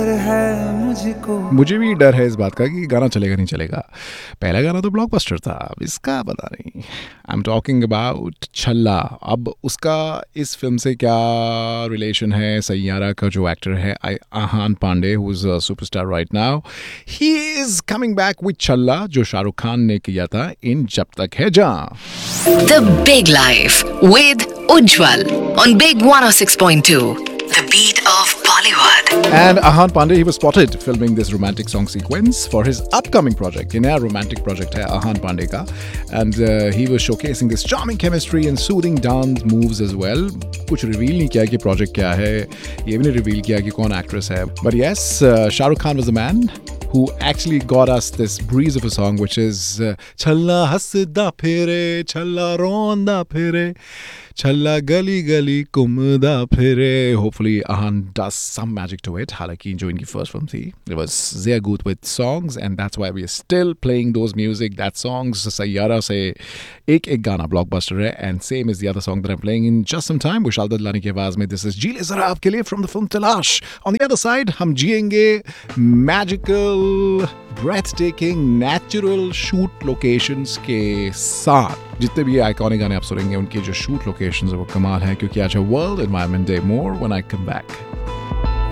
है मुझको। मुझे भी डर है इस बात का कि गाना चलेगा नहीं चलेगा। पहला गाना तो ब्लॉकबस्टर था, अब इसका पता नहीं। आई एम टॉकिंग अबाउट छल्ला। अब उसका इस फिल्म से क्या रिलेशन है? सैयारा का जो एक्टर है आहान Pandey, who is a superstar right now, he is coming back with छल्ला, जो शाहरुख खान ने किया था इन जब तक है जहां। The Big Life with Ujjwal on Big 106.2. The beat of Bollywood. And Ahan Pandey, he was spotted filming this romantic song sequence for his upcoming project. ये नया romantic project है Ahan Pandey का, and he was showcasing this charming chemistry and soothing dance moves as well. कुछ reveal नहीं किया कि project क्या है, ये भी नहीं reveal किया कि कौन actress है. But yes, Shah Rukh Khan was the man who actually got us this breeze of a song, which is Challa hasda phire, challa ronda phire, challa gali gali kumda phire. Hopefully Ahan does some magic to it. हालांकि जो इनकी first film थी, it was sehr good with songs, and that's why we are still playing those music, that songs. Saiyaara से एक गाना blockbuster है, and same is the other song that I'm playing in just some time. Vishal Dadlani की आवाज में this is जी ले जरा आपके लिए from the film Talash. On the other side, हम जिएंगे magical, breathtaking, natural shoot locations के साथ। जितने भी आइकॉनिक गाने आप सुनेंगे, उनके जो शूट लोकेशंस है वो कमाल है, क्योंकि आज है world environment day. More when I come back.